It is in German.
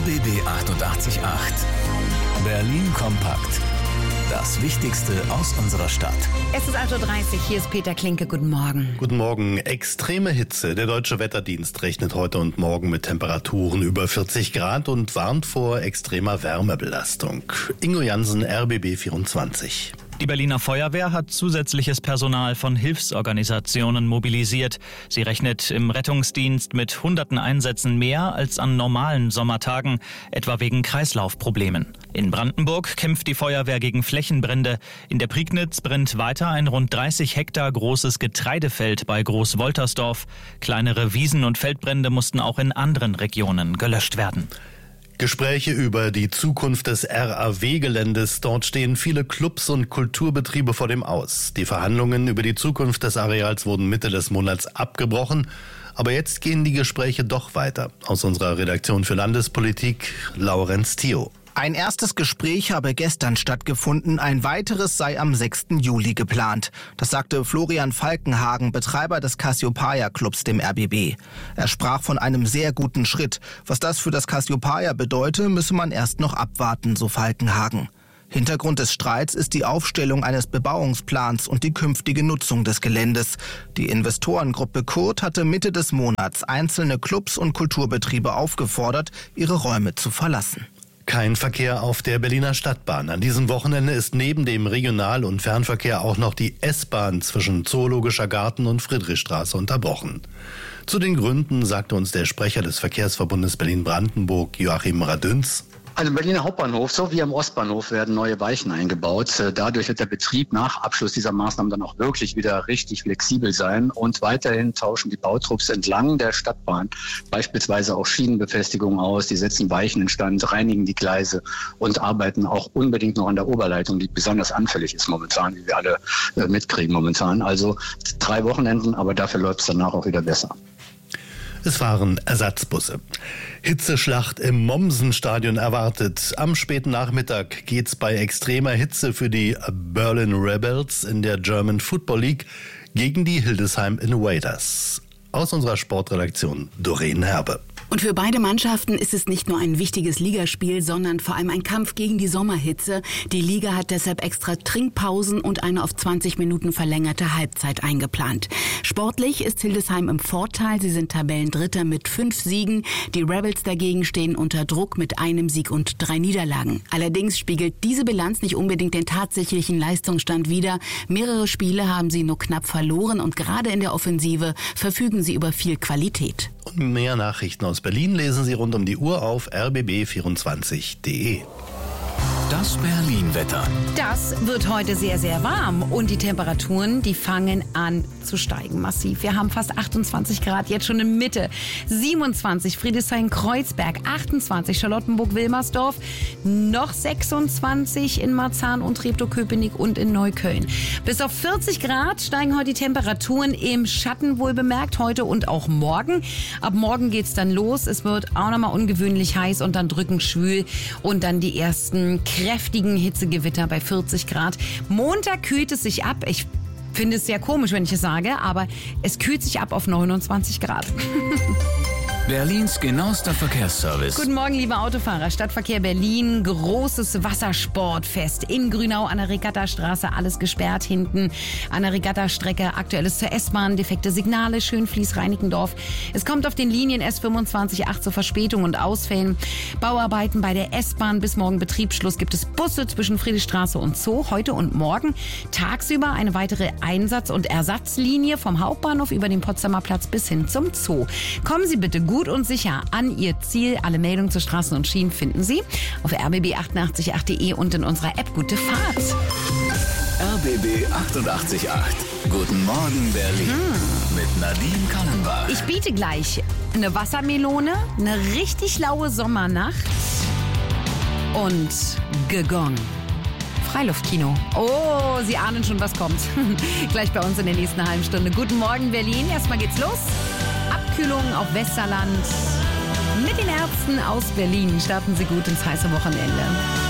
RBB 888. Berlin kompakt. Das Wichtigste aus unserer Stadt. Es ist 8.30 Uhr, hier ist Peter Klinke. Guten Morgen. Guten Morgen. Extreme Hitze. Der Deutsche Wetterdienst rechnet heute und morgen mit Temperaturen über 40 Grad und warnt vor extremer Wärmebelastung. Ingo Jansen, RBB 24. Die Berliner Feuerwehr hat zusätzliches Personal von Hilfsorganisationen mobilisiert. Sie rechnet im Rettungsdienst mit hunderten Einsätzen mehr als an normalen Sommertagen, etwa wegen Kreislaufproblemen. In Brandenburg kämpft die Feuerwehr gegen Flächenbrände. In der Prignitz brennt weiter ein rund 30 Hektar großes Getreidefeld bei Großwoltersdorf. Kleinere Wiesen- und Feldbrände mussten auch in anderen Regionen gelöscht werden. Gespräche über die Zukunft des RAW-Geländes. Dort stehen viele Clubs und Kulturbetriebe vor dem Aus. Die Verhandlungen über die Zukunft des Areals wurden Mitte des Monats abgebrochen. Aber jetzt gehen die Gespräche doch weiter. Aus unserer Redaktion für Landespolitik, Laurenz Thio. Ein erstes Gespräch habe gestern stattgefunden, ein weiteres sei am 6. Juli geplant. Das sagte Florian Falkenhagen, Betreiber des Cassiopeia-Clubs, dem RBB. Er sprach von einem sehr guten Schritt. Was das für das Cassiopeia bedeute, müsse man erst noch abwarten, so Falkenhagen. Hintergrund des Streits ist die Aufstellung eines Bebauungsplans und die künftige Nutzung des Geländes. Die Investorengruppe Kurt hatte Mitte des Monats einzelne Clubs und Kulturbetriebe aufgefordert, ihre Räume zu verlassen. Kein Verkehr auf der Berliner Stadtbahn. An diesem Wochenende ist neben dem Regional- und Fernverkehr auch noch die S-Bahn zwischen Zoologischer Garten und Friedrichstraße unterbrochen. Zu den Gründen sagte uns der Sprecher des Verkehrsverbundes Berlin-Brandenburg, Joachim Radünz. Also im Berliner Hauptbahnhof sowie am Ostbahnhof werden neue Weichen eingebaut. Dadurch wird der Betrieb nach Abschluss dieser Maßnahmen dann auch wirklich wieder richtig flexibel sein. Und weiterhin tauschen die Bautrupps entlang der Stadtbahn beispielsweise auch Schienenbefestigungen aus. Die setzen Weichen instand, reinigen die Gleise und arbeiten auch unbedingt noch an der Oberleitung, die besonders anfällig ist momentan, wie wir alle mitkriegen momentan. Also 3 Wochenenden, aber dafür läuft es danach auch wieder besser. Es fahren Ersatzbusse. Hitzeschlacht im Mommsen-Stadion erwartet. Am späten Nachmittag geht's bei extremer Hitze für die Berlin Rebels in der German Football League gegen die Hildesheim Invaders. Aus unserer Sportredaktion Doreen Herbe. Und für beide Mannschaften ist es nicht nur ein wichtiges Ligaspiel, sondern vor allem ein Kampf gegen die Sommerhitze. Die Liga hat deshalb extra Trinkpausen und eine auf 20 Minuten verlängerte Halbzeit eingeplant. Sportlich ist Hildesheim im Vorteil. Sie sind Tabellendritter mit 5 Siegen. Die Rebels dagegen stehen unter Druck mit 1 Sieg und 3 Niederlagen. Allerdings spiegelt diese Bilanz nicht unbedingt den tatsächlichen Leistungsstand wider. Mehrere Spiele haben sie nur knapp verloren und gerade in der Offensive verfügen sie über viel Qualität. Und mehr Nachrichten aus Berlin lesen Sie rund um die Uhr auf rbb24.de. Das Berlin-Wetter. Das wird heute sehr, sehr warm und die Temperaturen, die fangen an zu steigen massiv. Wir haben fast 28 Grad, jetzt schon in Mitte. 27 Friedrichshain-Kreuzberg, 28 Charlottenburg-Wilmersdorf, noch 26 in Marzahn und Treptow-Köpenick und in Neukölln. Bis auf 40 Grad steigen heute die Temperaturen im Schatten, wohlbemerkt, heute und auch morgen. Ab morgen geht's dann los. Es wird auch nochmal ungewöhnlich heiß und dann drückend schwül und dann die ersten kräftigen Hitzegewitter bei 40 Grad. Montag kühlt es sich ab. Ich finde es sehr komisch, wenn ich es sage, aber es kühlt sich ab auf 29 Grad. Berlins genauester Verkehrsservice. Guten Morgen, liebe Autofahrer. Stadtverkehr Berlin, großes Wassersportfest in Grünau an der Regattastraße. Alles gesperrt hinten an der Regattastrecke. Aktuelles zur S-Bahn, defekte Signale, Schönfließ-Reinickendorf. Es kommt auf den Linien S25 8 zu Verspätungen und Ausfällen. Bauarbeiten bei der S-Bahn. Bis morgen Betriebsschluss gibt es Busse zwischen Friedrichstraße und Zoo. Heute und morgen tagsüber eine weitere Einsatz- und Ersatzlinie vom Hauptbahnhof über den Potsdamer Platz bis hin zum Zoo. Kommen Sie bitte gut und sicher an Ihr Ziel. Alle Meldungen zu Straßen und Schienen finden Sie auf rbb888.de und in unserer App Gute Fahrt. RBB 888. Guten Morgen Berlin. Mit Nadine Kallenbach. Ich biete gleich eine Wassermelone, eine richtig laue Sommernacht und Gegong. Freiluftkino. Oh, Sie ahnen schon, was kommt. Gleich bei uns in der nächsten halben Stunde. Guten Morgen Berlin. Erstmal geht's los. Abkühlung auf Westerland. Mit den Ärzten aus Berlin starten Sie gut ins heiße Wochenende.